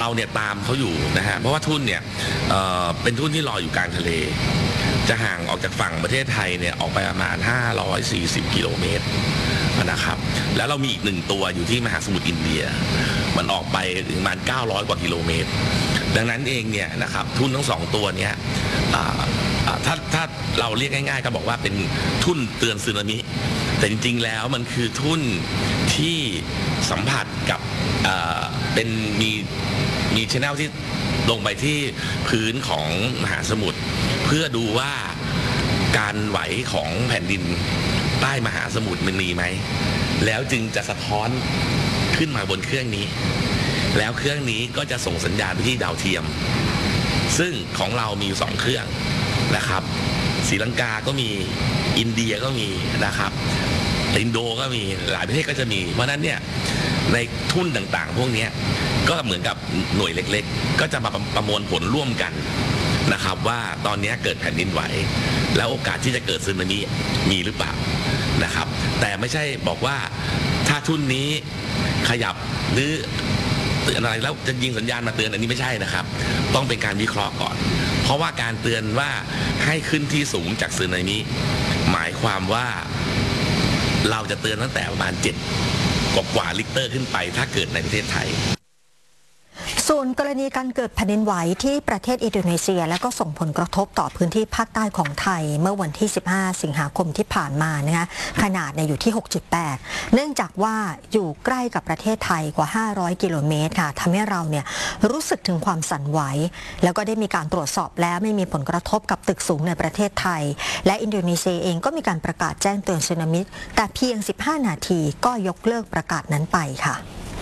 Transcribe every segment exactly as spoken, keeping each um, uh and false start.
เนี่ยตามเขาอยู่นะฮะเพราะว่าทุ่นเนี่ย เอ่อ เป็นทุ่นที่ลอยอยู่กลางทะเลจะห่างออกจากฝั่งประเทศไทยเนี่ยออกไปประมาณห้าร้อยสี่สิบกิโลเมตรนะครับแล้วเรามีอีกหนึ่งตัวอยู่ที่มหาสมุทรอินเดียมันออกไปประมาณเก้าร้อยกว่ากิโลเมตรดังนั้นเองเนี่ยนะครับทุ่นทั้งสองตัวเนี้ยถ้าถ้าเราเรียกง่ายๆก็บอกว่าเป็นทุ่นเตือนสึนามิแต่จริงๆแล้วมันคือทุ่นที่สัมผัสกับเป็นมีมีช่องที่ลงไปที่พื้นของมหาสมุทรเพื่อดูว่าการไหวของแผ่นดินใต้มหาสมุทรมันมีไหมแล้วจึงจะสะท้อนขึ้นมาบนเครื่องนี้แล้วเครื่องนี้ก็จะส่งสัญญาณไปที่ดาวเทียมซึ่งของเรามีสองเครื่องนะครับศรีลังกาก็มีอินเดียก็มีนะครับอินโดก็มีหลายประเทศก็จะมีเพราะนั้นเนี่ยในทุ่นต่างๆพวกนี้ก็เหมือนกับหน่วยเล็กๆก็จะมาประมวลผลร่วมกันนะครับว่าตอนนี้เกิดแผ่นดินไหวแล้วโอกาสที่จะเกิดสึนามิมีหรือเปล่านะครับแต่ไม่ใช่บอกว่าถ้าทุ่นนี้ขยับหรือเตือนอะไรแล้วจะยิงสัญญาณมาเตือนอันนี้ไม่ใช่นะครับต้องเป็นการวิเคราะห์ก่อนเพราะว่าการเตือนว่าให้ขึ้นที่สูงจากสึนามิหมายความว่าเราจะเตือนตั้งแต่ประมาณเจ็ดกว่าลิกเตอร์ขึ้นไปถ้าเกิดในประเทศไทยส่วนกรณีการเกิดแผ่นดินไหวที่ประเทศอินโดนีเซียและก็ส่งผลกระทบต่อพื้นที่ภาคใต้ของไทยเมื่อวันที่สิบห้าสิงหาคมที่ผ่านมานะคะขนาดเนี่ยอยู่ที่ หกจุดแปด เนื่องจากว่าอยู่ใกล้กับประเทศไทยกว่าห้าร้อยกิโลเมตรค่ะทำให้เราเนี่ยรู้สึกถึงความสั่นไหวแล้วก็ได้มีการตรวจสอบแล้วไม่มีผลกระทบกับตึกสูงในประเทศไทยและอินโดนีเซียเองก็มีการประกาศแจ้งเตือนสึนามิแต่เพียงสิบห้านาทีก็ยกเลิกประกาศนั้นไปค่ะ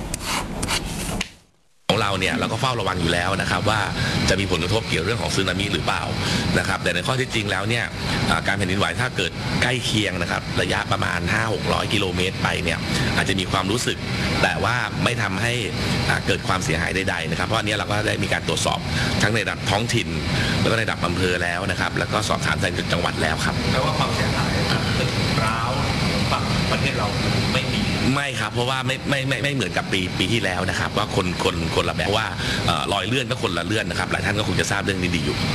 ของเราเนี่ยเราก็เฝ้าระวังอยู่แล้วนะครับว่าจะมีผลกระทบเกี่ยวเรื่องของสึนามิหรือเปล่านะครับแต่ในข้อที่จริงแล้วเนี่ยการแผ่นดินไหวถ้าเกิดใกล้เคียงนะครับระยะประมาณ ห้าถึงหกร้อย กิโลเมตรไปเนี่ยอาจจะมีความรู้สึกแต่ว่าไม่ทำให้เกิดความเสียหายใดๆนะครับเพราะอันนี้เราก็ได้มีการตรวจสอบทั้งในระดับท้องถิ่นแล้วก็ในระดับอำเภอแล้วนะครับแล้วก็สอบถามทางจังหวัดแล้วครับแปลว่าความเสียหายตึกร้าวฝั่งประเทศเราไม่มีไม่ครับเพราะว่าไม่ไม่ไม่ไม่เหมือนกับปีปีที่แล้วนะครับว่าคนคนคนละแบบว่ารอยเลื่อนก็คนละเลื่อนนะครับหลายท่านก็คงจะทราบเรื่องนี้ดีอยู่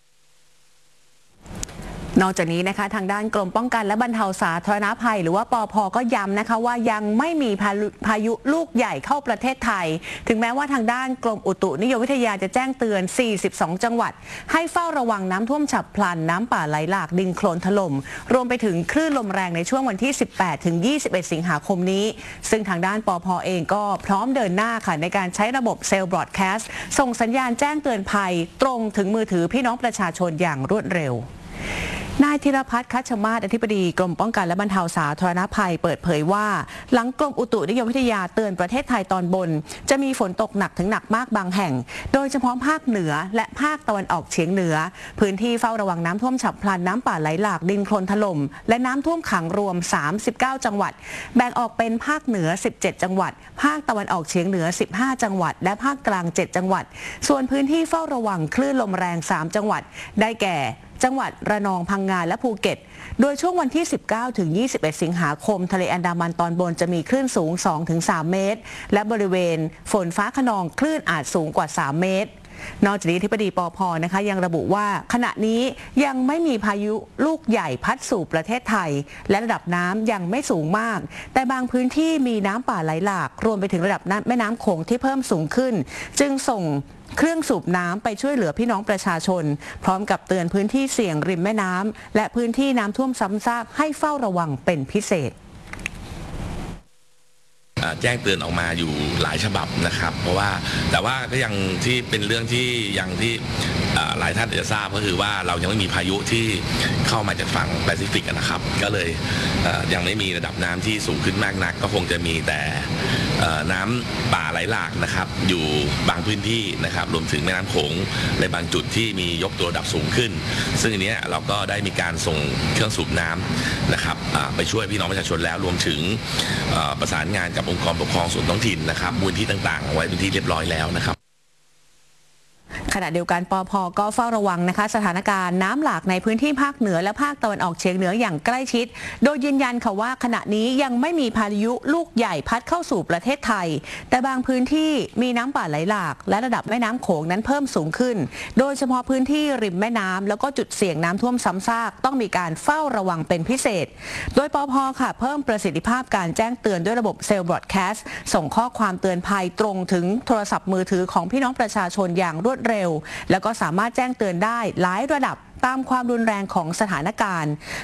นอกจากนี้นะคะทางด้านกรมป้องกันและบรรเทาสาธารณภัยหรือว่าปภ.ก็ย้ำนะคะว่ายังไม่มีพายุลูกใหญ่เข้าประเทศไทยถึงแม้ว่าทางด้านกรมอุตุนิยมวิทยาจะแจ้งเตือนสี่สิบสองจังหวัดให้เฝ้าระวังน้ำท่วมฉับพลันน้ำป่าไหลหลากดินโคลนถล่มรวมไปถึงคลื่นลมแรงในช่วงวันที่สิบแปดถึงยี่สิบเอ็ดสิงหาคมนี้ซึ่งทางด้านปภ.เองก็พร้อมเดินหน้าค่ะในการใช้ระบบเซลล์บรอดแคสต์ส่งสัญญาณแจ้งเตือนภัยตรงถึงมือถือพี่น้องประชาชนอย่างรวดเร็วนายธีรพัฒน์คัชมาศอธิบดีกรมป้องกันและบรรเทาสาธารณภัยเปิดเผยว่าหลังกรมอุตุนิยมวิทยาเตือนประเทศไทยตอนบนจะมีฝนตกหนักถึงหนักมากบางแห่งโดยเฉพาะภาคเหนือและภาคตะวันออกเฉียงเหนือพื้นที่เฝ้าระวังน้ำท่วมฉับพลันน้ำป่าไหลหลากดินโคลนถล่มและน้ำท่วมขังรวมสามสิบเก้าจังหวัดแบ่งออกเป็นภาคเหนือสิบเจ็ดจังหวัดภาคตะวันออกเฉียงเหนือสิบห้าจังหวัดและภาคกลางเจ็ดจังหวัดส่วนพื้นที่เฝ้าระวังคลื่นลมแรงสามจังหวัดได้แก่จังหวัดระนองพังงาและภูเก็ตโดยช่วงวันที่สิบเก้าถึงยี่สิบเอ็ดสิงหาคมทะเลอันดามันตอนบนจะมีคลื่นสูง สองถึงสาม เมตรและบริเวณฝนฟ้าคะนองคลื่นอาจสูงกว่าสามเมตรนอกจากนี้อธิบดีปภ.นะคะยังระบุว่าขณะนี้ยังไม่มีพายุลูกใหญ่พัดสู่ประเทศไทยและระดับน้ำยังไม่สูงมากแต่บางพื้นที่มีน้ำป่าไหลหลากรวมไปถึงระดับแม่น้ำโขงที่เพิ่มสูงขึ้นจึงส่งเครื่องสูบน้ำไปช่วยเหลือพี่น้องประชาชนพร้อมกับเตือนพื้นที่เสี่ยงริมแม่น้ำและพื้นที่น้ำท่วมซ้ำซากให้เฝ้าระวังเป็นพิเศษแจ้งเตือนออกมาอยู่หลายฉบับนะครับเพราะว่าแต่ว่าก็ยังที่เป็นเรื่องที่ยังที่หลายท่านจะทราบก็คือว่าเรายังไม่มีพายุที่เข้ามาจากฝั่งแปซิฟิกนะครับก็เลยยังไม่มีระดับน้ำที่สูงขึ้นมากนักก็คงจะมีแต่น้ำป่าไหลหลากนะครับอยู่บางพื้นที่นะครับรวมถึงแม่น้ำโขงในบางจุดที่มียกตัวระดับสูงขึ้นซึ่งอันนี้เราก็ได้มีการส่งเครื่องสูบน้ำนะครับไปช่วยพี่น้องประชาชนแล้วรวมถึงประสานงานกับองค์กรปกครองส่วนท้องถิ่นนะครับมูลที่ต่างๆไว้เป็นที่เรียบร้อยแล้วนะครับขณะเดียวกันปพ.ก็เฝ้าระวังนะคะสถานการณ์น้ำหลากในพื้นที่ภาคเหนือและภาคตะวันออกเฉียงเหนืออย่างใกล้ชิดโดยยืนยันค่ะว่าขณะนี้ยังไม่มีพายุลูกใหญ่พัดเข้าสู่ประเทศไทยแต่บางพื้นที่มีน้ำป่าไหลหลากและระดับแม่น้ำโขงนั้นเพิ่มสูงขึ้นโดยเฉพาะพื้นที่ริมแม่น้ำแล้วก็จุดเสี่ยงน้ำท่วมซ้ำซากต้องมีการเฝ้าระวังเป็นพิเศษโดยปพ.ค่ะเพิ่มประสิทธิภาพการแจ้งเตือนด้วยระบบเซลล์บรอดแคสต์ส่งข้อความเตือนภัยตรงถึงโทรศัพท์มือถือของพี่น้องประชาชนอย่างรวดเร็วแล้วก็สามารถแจ้งเตือนได้หลายระดับตามความรุนแรงของสถานการณ์